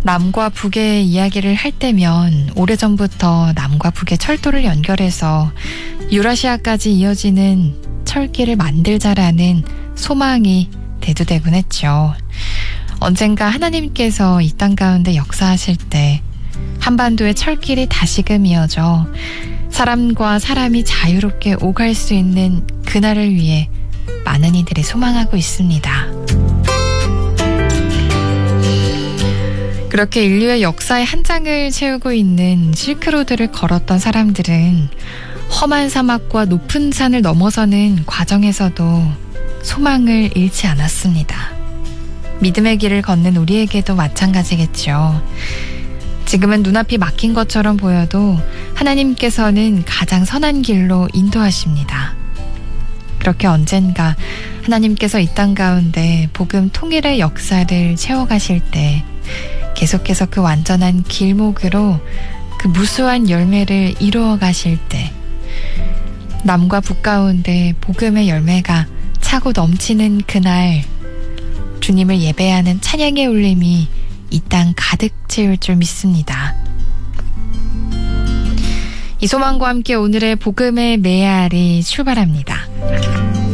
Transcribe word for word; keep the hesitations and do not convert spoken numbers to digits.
남과 북의 이야기를 할 때면 오래전부터 남과 북의 철도를 연결해서 유라시아까지 이어지는 철길을 만들자라는 소망이 대두되곤 했죠. 언젠가 하나님께서 이 땅 가운데 역사하실 때 한반도의 철길이 다시금 이어져 사람과 사람이 자유롭게 오갈 수 있는 그날을 위해 많은 이들이 소망하고 있습니다. 그렇게 인류의 역사의 한 장을 채우고 있는 실크로드를 걸었던 사람들은 험한 사막과 높은 산을 넘어서는 과정에서도 소망을 잃지 않았습니다. 믿음의 길을 걷는 우리에게도 마찬가지겠죠. 지금은 눈앞이 막힌 것처럼 보여도 하나님께서는 가장 선한 길로 인도하십니다. 그렇게 언젠가 하나님께서 이 땅 가운데 복음 통일의 역사를 채워가실 때 계속해서 그 완전한 길목으로 그 무수한 열매를 이루어 가실 때 남과 북 가운데 복음의 열매가 차고 넘치는 그날 주님을 예배하는 찬양의 울림이 이 땅 가득 채울 줄 믿습니다. 이 소망과 함께 오늘의 복음의 메아리 출발합니다.